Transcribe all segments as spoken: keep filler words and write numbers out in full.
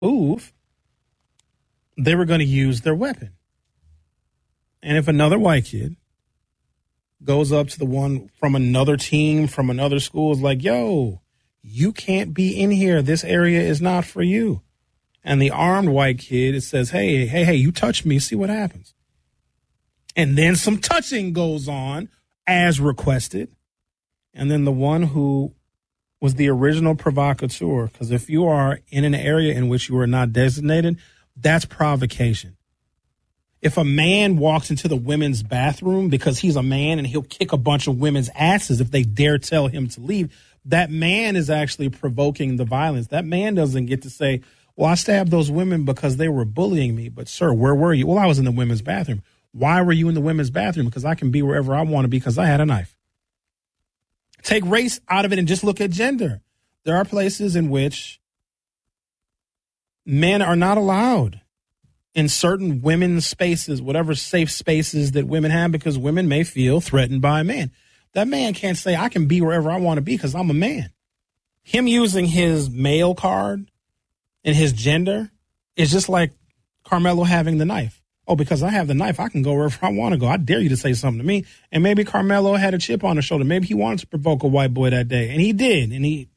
move, they were going to use their weapon. And if another white kid goes up to the one from another team, from another school, is like, yo, you can't be in here. This area is not for you. And the armed white kid, it says, hey, hey, hey, you touch me, see what happens. And then some touching goes on as requested. And then the one who was the original provocateur, because if you are in an area in which you are not designated, that's provocation. If a man walks into the women's bathroom because he's a man and he'll kick a bunch of women's asses if they dare tell him to leave, that man is actually provoking the violence. That man doesn't get to say, well, I stabbed those women because they were bullying me. But, sir, where were you? Well, I was in the women's bathroom. Why were you in the women's bathroom? Because I can be wherever I want to be because I had a knife. Take race out of it and just look at gender. There are places in which men are not allowed in certain women's spaces, whatever safe spaces that women have, because women may feel threatened by a man. That man can't say, I can be wherever I want to be because I'm a man. Him using his male card and his gender is just like Carmelo having the knife. Oh, because I have the knife, I can go wherever I want to go. I dare you to say something to me. And maybe Carmelo had a chip on his shoulder. Maybe he wanted to provoke a white boy that day. And he did. And he,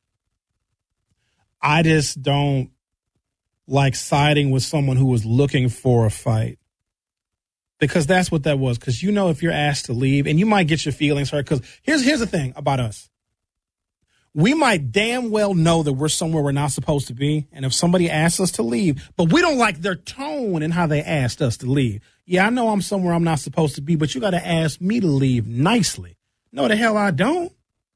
I just don't like siding with someone who was looking for a fight, because that's what that was. Because, you know, if you're asked to leave, and you might get your feelings hurt, because here's here's the thing about us. We might damn well know that we're somewhere we're not supposed to be, and if somebody asks us to leave, but we don't like their tone and how they asked us to leave. Yeah, I know I'm somewhere I'm not supposed to be, but you got to ask me to leave nicely. No, the hell I don't.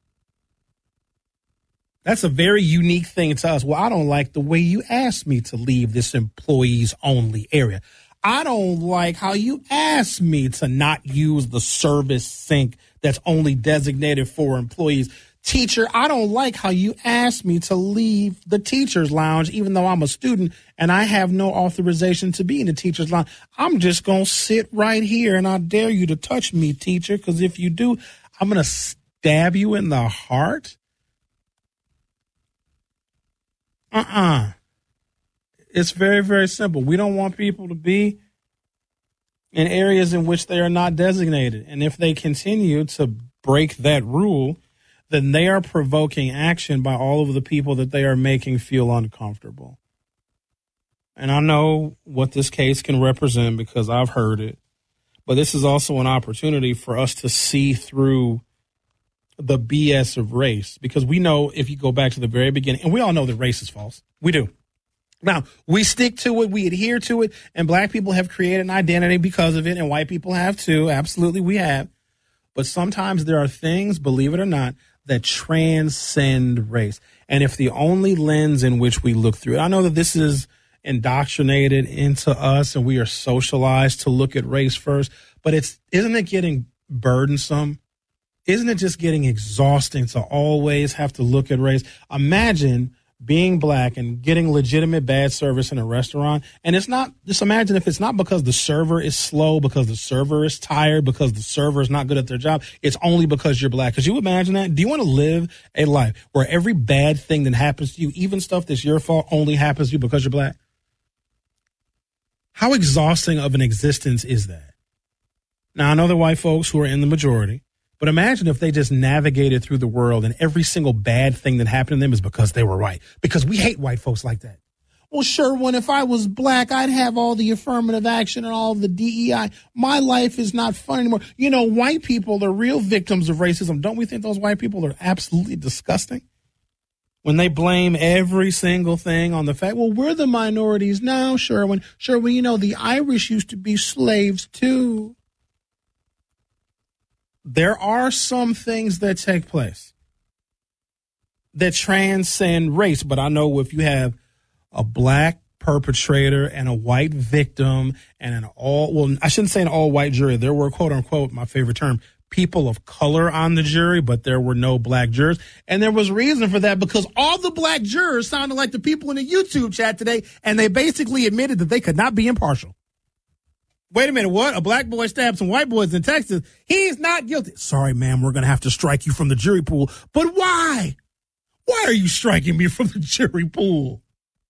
That's a very unique thing to us. Well, I don't like the way you asked me to leave this employees only area. I don't like how you asked me to not use the service sink that's only designated for employees. Teacher, I don't like how you asked me to leave the teacher's lounge, even though I'm a student and I have no authorization to be in the teacher's lounge. I'm just going to sit right here, and I dare you to touch me, teacher, because if you do, I'm going to stab you in the heart. Uh-uh. It's very, very simple. We don't want people to be in areas in which they are not designated. And if they continue to break that rule, then they are provoking action by all of the people that they are making feel uncomfortable. And I know what this case can represent because I've heard it. But this is also an opportunity for us to see through the B S of race, because we know, if you go back to the very beginning, and we all know that race is false. We do. Now, we stick to it, we adhere to it, and black people have created an identity because of it, and white people have too. Absolutely, we have. But sometimes there are things, believe it or not, that transcend race. And if the only lens in which we look through it, I know that this is indoctrinated into us and we are socialized to look at race first, but it's, isn't it getting burdensome? Isn't it just getting exhausting to always have to look at race? Imagine being black and getting legitimate bad service in a restaurant. And it's not, just imagine if it's not because the server is slow, because the server is tired, because the server is not good at their job. It's only because you're black. Could you imagine that? Do you want to live a life where every bad thing that happens to you, even stuff that's your fault, only happens to you because you're black? How exhausting of an existence is that? Now, I know there are white folks who are in the majority, but imagine if they just navigated through the world and every single bad thing that happened to them is because they were white. Because we hate white folks like that. Well, Sherwin, if I was black, I'd have all the affirmative action and all the D E I. My life is not fun anymore. You know, white people are real victims of racism. Don't we think those white people are absolutely disgusting? When they blame every single thing on the fact, well, we're the minorities now, Sherwin. Sherwin, you know, the Irish used to be slaves too. There are some things that take place that transcend race, but I know if you have a black perpetrator and a white victim and an all, well, I shouldn't say an all white jury. There were, quote unquote, my favorite term, people of color on the jury, but there were no black jurors. And there was reason for that, because all the black jurors sounded like the people in the YouTube chat today, and they basically admitted that they could not be impartial. Wait a minute, what? A black boy stabbed some white boys in Texas. He's not guilty. Sorry, ma'am, we're going to have to strike you from the jury pool. But why? Why are you striking me from the jury pool?